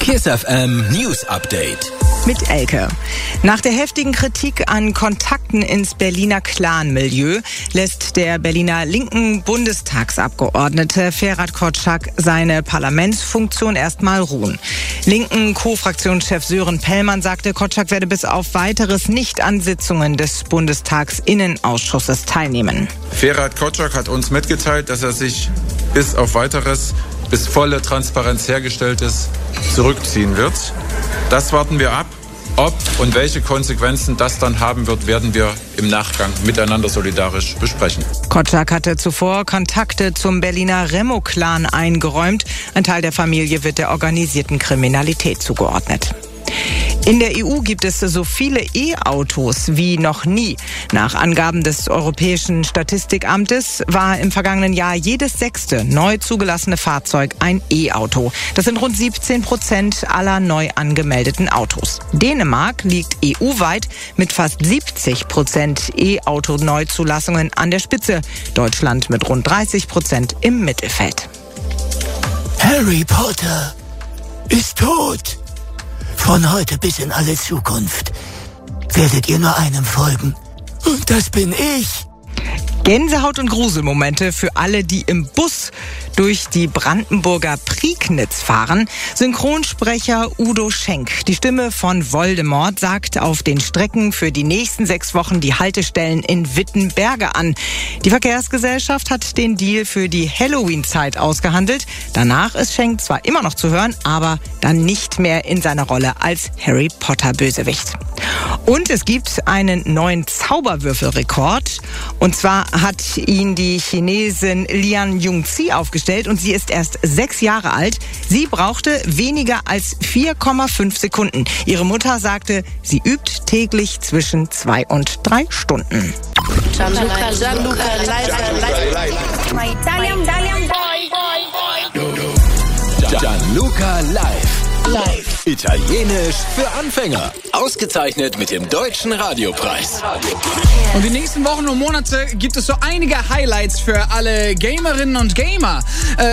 KISS FM News Update. Mit Elke. Nach der heftigen Kritik an Kontakten ins Berliner Clan-Milieu lässt der Berliner linken Bundestagsabgeordnete Ferhat Kotschak seine Parlamentsfunktion erstmal ruhen. Linken Co-Fraktionschef Sören Pellmann sagte, Kotschak werde bis auf Weiteres nicht an Sitzungen des Bundestagsinnenausschusses teilnehmen. Ferhat Kotschak hat uns mitgeteilt, dass er sich bis auf Weiteres, bis volle Transparenz hergestellt ist, zurückziehen wird. Das warten wir ab. Ob und welche Konsequenzen das dann haben wird, werden wir im Nachgang miteinander solidarisch besprechen. Kotschak hatte zuvor Kontakte zum Berliner Remo-Clan eingeräumt. Ein Teil der Familie wird der organisierten Kriminalität zugeordnet. In der EU gibt es so viele E-Autos wie noch nie. Nach Angaben des Europäischen Statistikamtes war im vergangenen Jahr jedes 6. neu zugelassene Fahrzeug ein E-Auto. Das sind rund 17% aller neu angemeldeten Autos. Dänemark liegt EU-weit mit fast 70% E-Auto-Neuzulassungen an der Spitze. Deutschland mit rund 30% im Mittelfeld. Harry Potter ist tot. Von heute bis in alle Zukunft werdet ihr nur einem folgen. Und das bin ich. Gänsehaut und Gruselmomente für alle, die im Bus durch die Brandenburger Prignitz fahren. Synchronsprecher Udo Schenk, die Stimme von Voldemort, sagt auf den Strecken für die nächsten 6 Wochen die Haltestellen in Wittenberge an. Die Verkehrsgesellschaft hat den Deal für die Halloween-Zeit ausgehandelt. Danach ist Schenk zwar immer noch zu hören, aber dann nicht mehr in seiner Rolle als Harry Potter-Bösewicht. Und es gibt einen neuen Zauberwürfelrekord. Und zwar hat ihn die Chinesin Lian Yongzi aufgestellt und sie ist erst 6 Jahre alt. Sie brauchte weniger als 4,5 Sekunden. Ihre Mutter sagte, sie übt täglich zwischen 2 und 3 Stunden. Gianluca Live. Italienisch für Anfänger. Ausgezeichnet mit dem Deutschen Radiopreis. Und die nächsten Wochen und Monate gibt es so einige Highlights für alle Gamerinnen und Gamer.